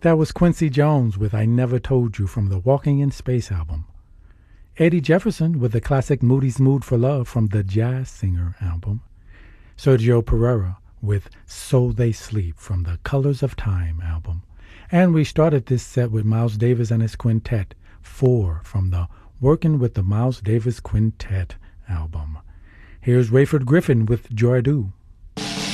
That was Quincy Jones with I Never Told You from the Walking in Space album. Eddie Jefferson with the classic Moody's Mood for Love from the Jazz Singer album. Sergio Pereira with So They Sleep from the Colors of Time album. And we started this set with Miles Davis and his quintet, 4 from the Working with the Miles Davis Quintet album. Here's Rayford Griffin with Joy Do.